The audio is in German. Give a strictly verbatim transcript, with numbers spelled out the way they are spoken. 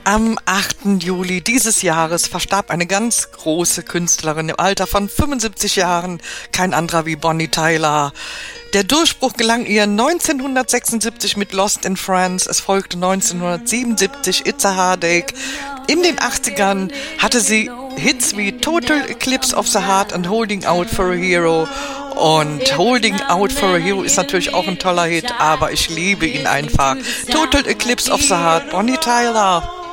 Am achten Juli dieses Jahres verstarb eine ganz große Künstlerin im Alter von fünfundsiebzig Jahren, kein anderer wie Bonnie Tyler. Der Durchbruch gelang ihr neunzehnhundertsechsundsiebzig mit Lost in France, es folgte neunzehnhundertsiebenundsiebzig It's a Heartache. In den achtzigern hatte sie Hits wie Total Eclipse of the Heart und Holding Out for a Hero. Und Holding Out for a Hero ist natürlich auch ein toller Hit, aber ich liebe ihn einfach. Total Eclipse of the Heart, Bonnie Tyler.